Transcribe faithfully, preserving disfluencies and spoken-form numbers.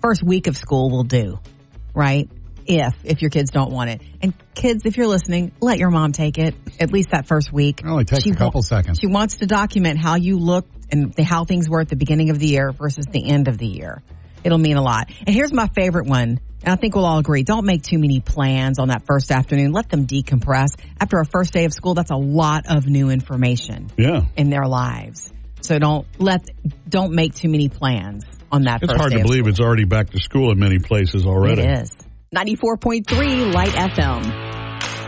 first week of school will do, right? If, if your kids don't want it. And kids, if you're listening, let your mom take it, at least that first week. It only takes she a couple wa- seconds. She wants to document how you look and the, how things were at the beginning of the year versus the end of the year. It'll mean a lot. And here's my favorite one. And I think we'll all agree. Don't make too many plans on that first afternoon. Let them decompress. After a first day of school, that's a lot of new information yeah. in their lives. So don't let, don't make too many plans on that It's first hard day to of believe school. it's already back to school in many places already. It is. ninety-four point three Light F M.